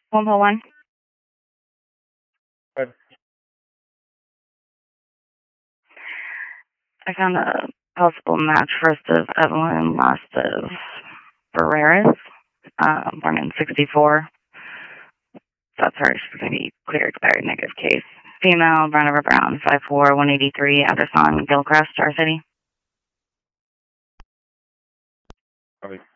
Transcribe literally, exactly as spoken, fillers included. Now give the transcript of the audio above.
One point one. Good. I found a possible match first of Evelyn, last of Barreras, uh, born in sixty-four. That's her. She's going to be clear expired negative case. Female, brown over brown, five four, one eighty-three, address on Gilcrest, Star City. Copy.